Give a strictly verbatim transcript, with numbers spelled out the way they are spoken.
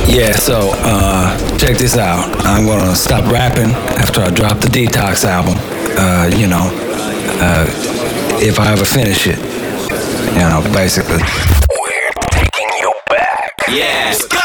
Yeah, so uh, check this out. I'm gonna stop rapping after I drop the Detox album. Uh, you know, uh, if I ever finish it. You know, basically. We're taking you back. Yeah.